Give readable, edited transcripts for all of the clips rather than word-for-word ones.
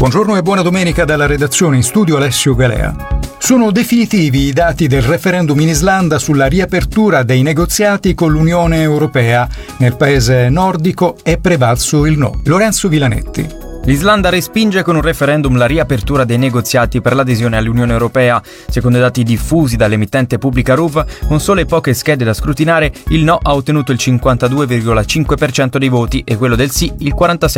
Buongiorno e buona domenica dalla redazione, in studio Alessio Galea. Sono definitivi i dati del referendum in Islanda sulla riapertura dei negoziati con l'Unione Europea. Nel paese nordico è prevalso il no. Lorenzo Vilanetti. L'Islanda respinge con un referendum la riapertura dei negoziati per l'adesione all'Unione Europea. Secondo i dati diffusi dall'emittente pubblica RUV, con sole poche schede da scrutinare, il no ha ottenuto il 52,5% dei voti e quello del sì il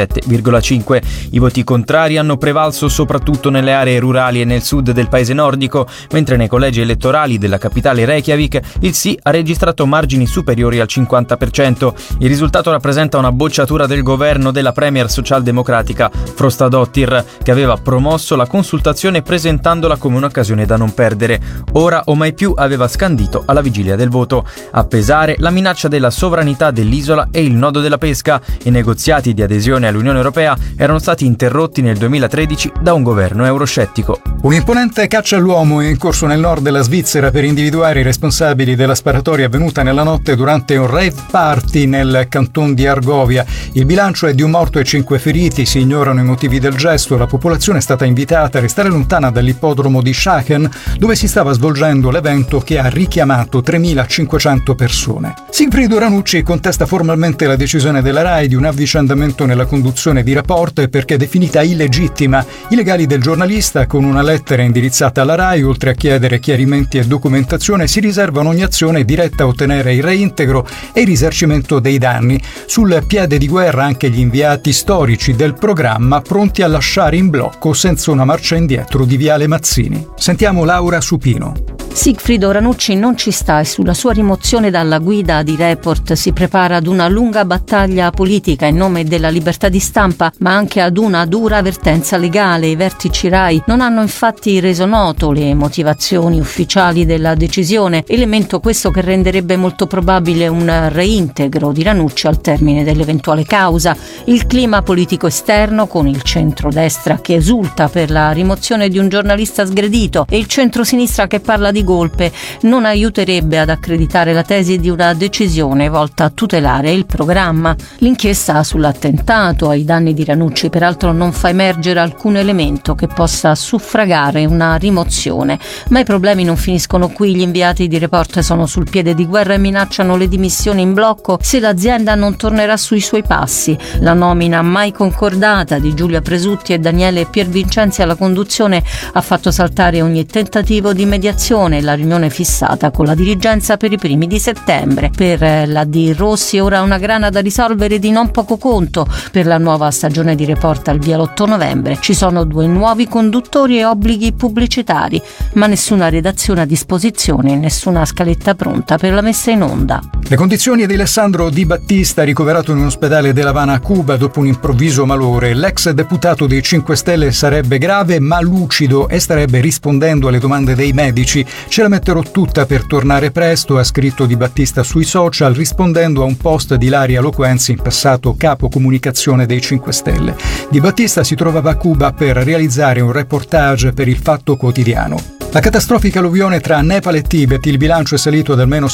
47,5%. I voti contrari hanno prevalso soprattutto nelle aree rurali e nel sud del paese nordico, mentre nei collegi elettorali della capitale Reykjavik il sì ha registrato margini superiori al 50%. Il risultato rappresenta una bocciatura del governo della premier socialdemocratica Frostadóttir, che aveva promosso la consultazione presentandola come un'occasione da non perdere. Ora o mai più aveva scandito alla vigilia del voto. A pesare la minaccia della sovranità dell'isola e il nodo della pesca. I negoziati di adesione all'Unione Europea erano stati interrotti nel 2013 da un governo euroscettico. Un'imponente caccia all'uomo è in corso nel nord della Svizzera per individuare i responsabili della sparatoria avvenuta nella notte durante un rave party nel canton di Argovia. Il bilancio è di un morto e 5 feriti. Si ignorano i motivi del gesto. La popolazione è stata invitata a restare lontana dall'ippodromo di Schachen, dove si stava svolgendo l'evento che ha richiamato 3.500 persone. Sigfrido Ranucci contesta formalmente la decisione della RAI di un avvicendamento nella conduzione di Rapport perché definita illegittima. I legali del giornalista, con una lettera indirizzata alla RAI, oltre a chiedere chiarimenti e documentazione, si riservano ogni azione diretta a ottenere il reintegro e il risarcimento dei danni. Sul piede di guerra anche gli inviati storici del programma, pronti a lasciare in blocco senza una marcia indietro di Viale Mazzini. Sentiamo Laura Supino. Sigfrido Ranucci non ci sta e sulla sua rimozione dalla guida di Report si prepara ad una lunga battaglia politica in nome della libertà di stampa, ma anche ad una dura avvertenza legale. I vertici RAI non hanno infatti reso noto le motivazioni ufficiali della decisione, elemento questo che renderebbe molto probabile un reintegro di Ranucci al termine dell'eventuale causa. Il clima politico esterno, con il centrodestra che esulta per la rimozione di un giornalista sgredito e il centrosinistra che parla di golpe, non aiuterebbe ad accreditare la tesi di una decisione volta a tutelare il programma. L'inchiesta sull'attentato ai danni di Ranucci peraltro non fa emergere alcun elemento che possa suffragare una rimozione, ma i problemi non finiscono qui. Gli inviati di Report sono sul piede di guerra e minacciano le dimissioni in blocco se l'azienda non tornerà sui suoi passi. La nomina mai concordata di Giulia Presutti e Daniele Piervincenzi alla conduzione ha fatto saltare ogni tentativo di mediazione. La riunione fissata con la dirigenza per i primi di settembre. Per la D. Rossi ora una grana da risolvere di non poco conto. Per la nuova stagione di Report al via l'8 novembre ci sono 2 nuovi conduttori e obblighi pubblicitari, ma nessuna redazione a disposizione e nessuna scaletta pronta per la messa in onda. Le condizioni di Alessandro Di Battista, ricoverato in un ospedale dell'Havana a Cuba dopo un improvviso malore. L'ex deputato dei 5 Stelle sarebbe grave ma lucido e starebbe rispondendo alle domande dei medici. Ce la metterò tutta per tornare presto, ha scritto Di Battista sui social, rispondendo a un post di Ilaria Loquenzi, in passato capo comunicazione dei 5 Stelle. Di Battista si trovava a Cuba per realizzare un reportage per il Fatto Quotidiano. La catastrofica alluvione tra Nepal e Tibet, il bilancio è salito ad almeno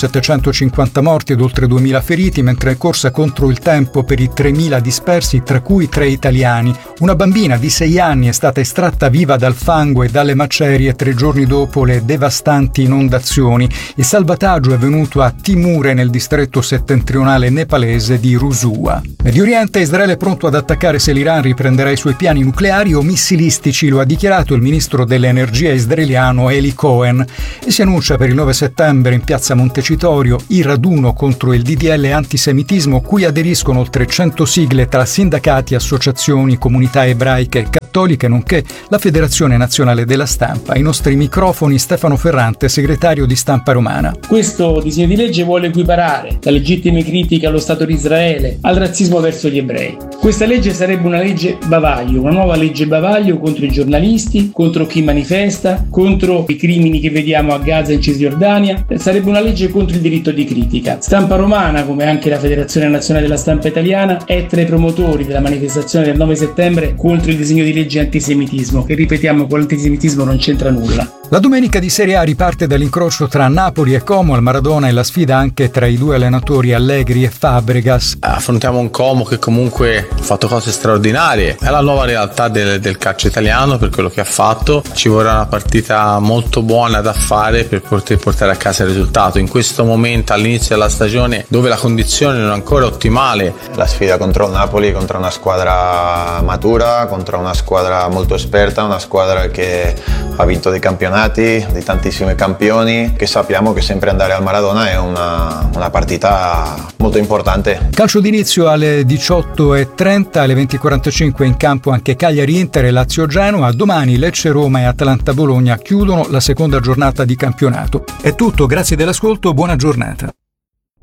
750 morti ed oltre 2.000 feriti, mentre è corsa contro il tempo per i 3.000 dispersi, tra cui 3 italiani. Una bambina di 6 anni è stata estratta viva dal fango e dalle macerie 3 giorni dopo le devastanti inondazioni. Il salvataggio è avvenuto a Timure, nel distretto settentrionale nepalese di Rusua. Medio Oriente, Israele è pronto ad attaccare se l'Iran riprenderà i suoi piani nucleari o missilistici, lo ha dichiarato il ministro dell'energia israeliano Eli Cohen, e si annuncia per il 9 settembre in piazza Montecitorio il raduno contro il DDL antisemitismo, cui aderiscono oltre 100 sigle tra sindacati, associazioni, comunità ebraiche e cattoliche, nonché la Federazione Nazionale della Stampa. Ai nostri microfoni Stefano Ferrante, segretario di Stampa Romana. Questo disegno di legge vuole equiparare le legittime critiche allo Stato di Israele al razzismo verso gli ebrei. Questa legge sarebbe una legge bavaglio, una nuova legge bavaglio contro i giornalisti, contro chi manifesta, contro i crimini che vediamo a Gaza e in Cisgiordania. Sarebbe una legge contro il diritto di critica. Stampa Romana, come anche la Federazione Nazionale della Stampa Italiana, è tra i promotori della manifestazione del 9 settembre contro il disegno di legge antisemitismo, che ripetiamo con l'antisemitismo non c'entra nulla. La domenica di Serie A riparte dall'incrocio tra Napoli e Como al Maradona e la sfida anche tra i due allenatori Allegri e Fabregas. Affrontiamo un Como che comunque ha fatto cose straordinarie, è la nuova realtà del calcio italiano per quello che ha fatto. Ci vorrà una partita molto buona da fare per poter portare a casa il risultato. In questo momento, all'inizio della stagione, dove la condizione non è ancora ottimale. La sfida contro il Napoli, contro una squadra matura, contro una squadra molto esperta, una squadra che ha vinto dei campionati, di tantissimi campioni, che sappiamo che sempre andare al Maradona è una partita molto importante. Calcio d'inizio alle 18:30, alle 20:45 in campo anche Cagliari-Inter e Lazio-Genoa. Domani Lecce-Roma e Atalanta-Bologna chiudono la seconda giornata di campionato. È tutto, grazie dell'ascolto, buona giornata.